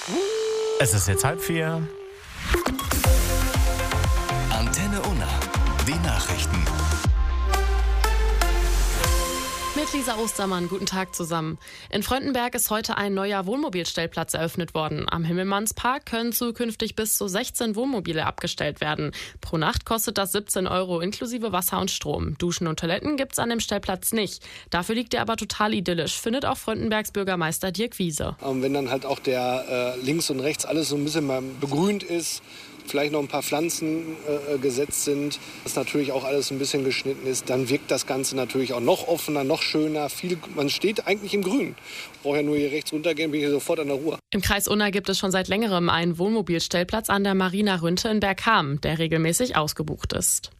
Es ist jetzt 3:30. Antenne Unna. Die Nachrichten. Mit Lisa Ostermann, guten Tag zusammen. In Fröndenberg ist heute ein neuer Wohnmobilstellplatz eröffnet worden. Am Himmelmannspark können zukünftig bis zu 16 Wohnmobile abgestellt werden. Pro Nacht kostet das 17 € inklusive Wasser und Strom. Duschen und Toiletten gibt's an dem Stellplatz nicht. Dafür liegt er aber total idyllisch, findet auch Fröndenbergs Bürgermeister Dirk Wiese. Wenn dann halt auch der links und rechts alles so ein bisschen mal begrünt ist, vielleicht noch ein paar Pflanzen gesetzt sind, dass natürlich auch alles ein bisschen geschnitten ist, dann wirkt das Ganze natürlich auch noch offener, noch schöner. Man steht eigentlich im Grün. Brauche ja nur hier rechts runtergehen, bin ich sofort an der Ruhr. Im Kreis Unna gibt es schon seit längerem einen Wohnmobilstellplatz an der Marina Rünte in Bergham, der regelmäßig ausgebucht ist.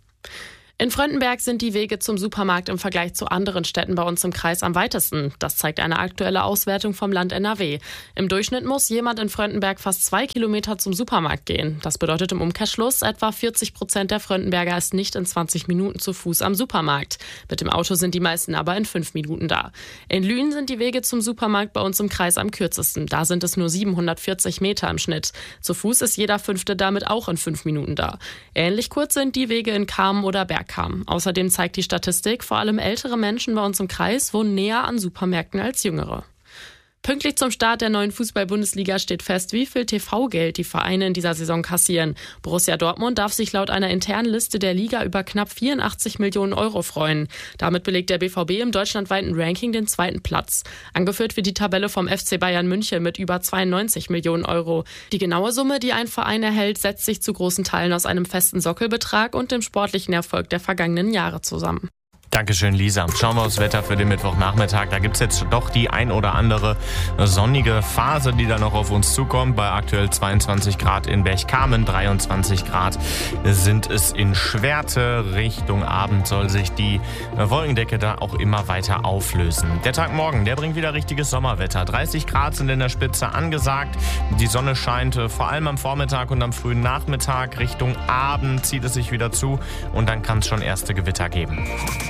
In Fröndenberg sind die Wege zum Supermarkt im Vergleich zu anderen Städten bei uns im Kreis am weitesten. Das zeigt eine aktuelle Auswertung vom Land NRW. Im Durchschnitt muss jemand in Fröndenberg fast 2 Kilometer zum Supermarkt gehen. Das bedeutet im Umkehrschluss, etwa 40% der Fröndenberger ist nicht in 20 Minuten zu Fuß am Supermarkt. Mit dem Auto sind die meisten aber in 5 Minuten da. In Lünen sind die Wege zum Supermarkt bei uns im Kreis am kürzesten. Da sind es nur 740 Meter im Schnitt. Zu Fuß ist jeder Fünfte damit auch in 5 Minuten da. Ähnlich kurz sind die Wege in Kamen oder Bergham. Außerdem zeigt die Statistik, vor allem ältere Menschen bei uns im Kreis wohnen näher an Supermärkten als jüngere. Pünktlich zum Start der neuen Fußball-Bundesliga steht fest, wie viel TV-Geld die Vereine in dieser Saison kassieren. Borussia Dortmund darf sich laut einer internen Liste der Liga über knapp 84 Millionen € freuen. Damit belegt der BVB im deutschlandweiten Ranking den 2. Platz. Angeführt wird die Tabelle vom FC Bayern München mit über 92 Millionen €. Die genaue Summe, die ein Verein erhält, setzt sich zu großen Teilen aus einem festen Sockelbetrag und dem sportlichen Erfolg der vergangenen Jahre zusammen. Dankeschön, Lisa. Schauen wir aufs Wetter für den Mittwochnachmittag. Da gibt's jetzt doch die ein oder andere sonnige Phase, die da noch auf uns zukommt. Bei aktuell 22 Grad in Berchtesgaden, 23 Grad sind es in Schwerte. Richtung Abend soll sich die Wolkendecke da auch immer weiter auflösen. Der Tag morgen, der bringt wieder richtiges Sommerwetter. 30 Grad sind in der Spitze angesagt. Die Sonne scheint vor allem am Vormittag und am frühen Nachmittag. Richtung Abend zieht es sich wieder zu und dann kann es schon erste Gewitter geben.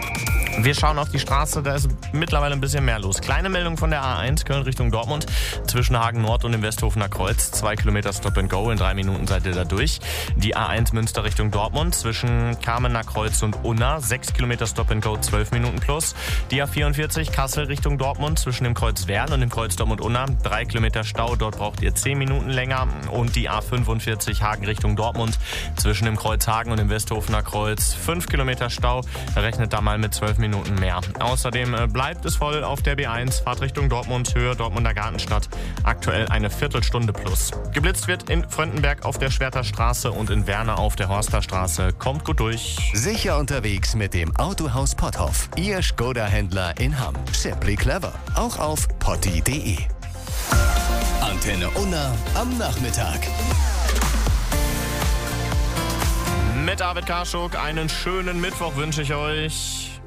Wir schauen auf die Straße, da ist mittlerweile ein bisschen mehr los. Kleine Meldung von der A1 Köln Richtung Dortmund zwischen Hagen Nord und dem Westhofener Kreuz. 2 Kilometer Stop and Go, in 3 Minuten seid ihr da durch. Die A1 Münster Richtung Dortmund zwischen Kamener Kreuz und Unna. 6 Kilometer Stop and Go, 12 Minuten plus. Die A44 Kassel Richtung Dortmund zwischen dem Kreuz Werl und dem Kreuz Dortmund-Unna. 3 Kilometer Stau, dort braucht ihr 10 Minuten länger. Und die A45 Hagen Richtung Dortmund zwischen dem Kreuz Hagen und dem Westhofener Kreuz. 5 Kilometer Stau, rechnet da mal mit 12 Minuten mehr. Außerdem bleibt es voll auf der B1, Fahrt Richtung Dortmund, Höhe Dortmunder Gartenstadt. Aktuell eine Viertelstunde plus. Geblitzt wird in Fröndenberg auf der Schwerter Straße und in Werner auf der Horster Straße. Kommt gut durch. Sicher unterwegs mit dem Autohaus Potthoff. Ihr Skoda-Händler in Hamm. Simply clever. Auch auf potti.de. Antenne Unna am Nachmittag. Mit David Karschuk einen schönen Mittwoch wünsche ich euch.